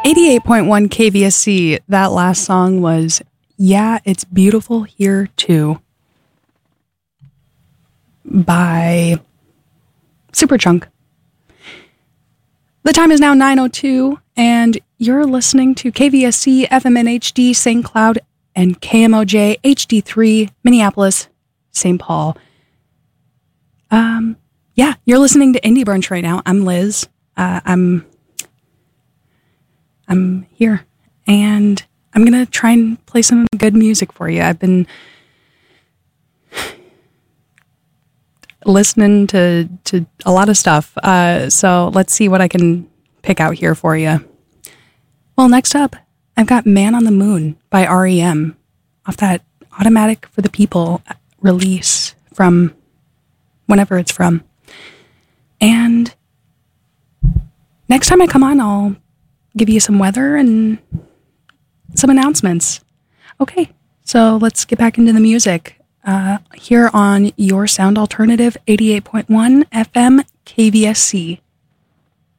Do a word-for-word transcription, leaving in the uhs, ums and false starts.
eighty-eight point one K V S C, that last song was Yeah, It's Beautiful Here Too by Superchunk. The time is now nine oh two, and you're listening to K V S C, F M N H D, Saint Cloud, and K M O J, H D three, Minneapolis, Saint Paul. Um, yeah, you're listening to Indie Brunch right now. I'm Liz. Uh, I'm... I'm here, and I'm going to try and play some good music for you. I've been listening to, to a lot of stuff, uh, so let's see what I can pick out here for you. Well, next up, I've got Man on the Moon by R E M off that Automatic for the People release from whenever it's from. And next time I come on, I'll give you some weather and some announcements. Okay, so let's get back into the music. Uh, here on Your Sound Alternative, eighty-eight point one F M K V S C.